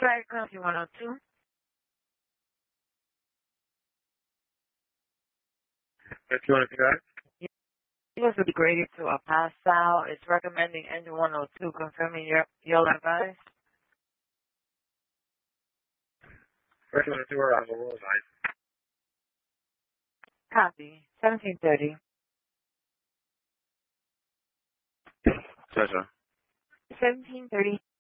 Try currency 102. If you want to drive? This will be graded to a pass out. It's recommending engine 102, confirming your advice. First 102 arrival, roll line. Copy. 1730. Pleasure. 1730.